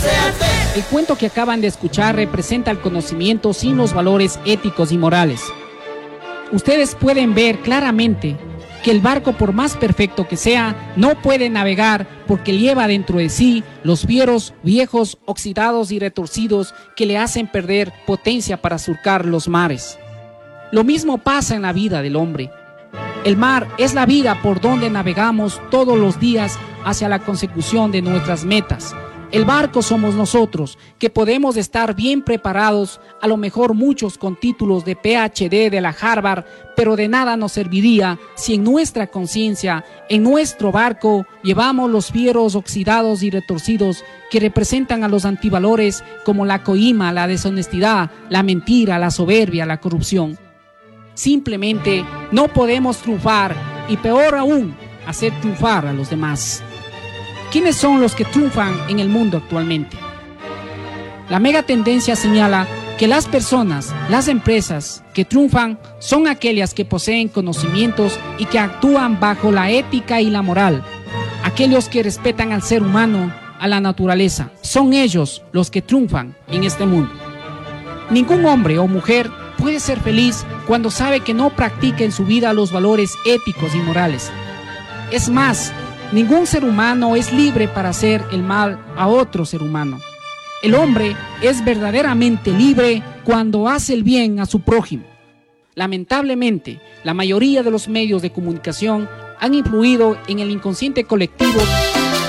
El cuento que acaban de escuchar representa el conocimiento sin los valores éticos y morales. Ustedes pueden ver claramente que el barco, por más perfecto que sea, no puede navegar porque lleva dentro de sí los fieros viejos, oxidados y retorcidos que le hacen perder potencia para surcar los mares. Lo mismo pasa en la vida del hombre. El mar es la vida por donde navegamos todos los días hacia la consecución de nuestras metas. El barco somos nosotros, que podemos estar bien preparados, a lo mejor muchos con títulos de PhD de la Harvard, pero de nada nos serviría si en nuestra conciencia, en nuestro barco, llevamos los fieros oxidados y retorcidos que representan a los antivalores como la coima, la deshonestidad, la mentira, la soberbia, la corrupción. Simplemente no podemos triunfar y peor aún, hacer triunfar a los demás. ¿Quiénes son los que triunfan en el mundo actualmente? La mega tendencia señala que las personas, las empresas que triunfan son aquellas que poseen conocimientos y que actúan bajo la ética y la moral. Aquellos que respetan al ser humano, a la naturaleza. Son ellos los que triunfan en este mundo. Ningún hombre o mujer puede ser feliz cuando sabe que no practica en su vida los valores éticos y morales. Es más, ningún ser humano es libre para hacer el mal a otro ser humano. El hombre es verdaderamente libre cuando hace el bien a su prójimo. Lamentablemente, la mayoría de los medios de comunicación han influido en el inconsciente colectivo